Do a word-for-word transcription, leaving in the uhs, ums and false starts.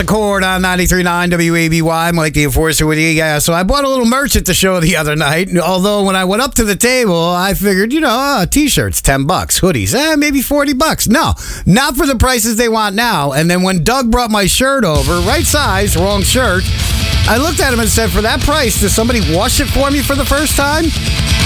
Cord on ninety-three point nine W A B Y. Mike the Enforcer with you guys. So I bought a little merch at the show the other night. Although when I went up to the table, I figured, you know, uh, t-shirts, ten bucks. Hoodies, eh, maybe forty bucks. No, not for the prices they want now. And then when Doug brought my shirt over, right size, wrong shirt, I looked at him and said, for that price, does somebody wash it for me for the first time?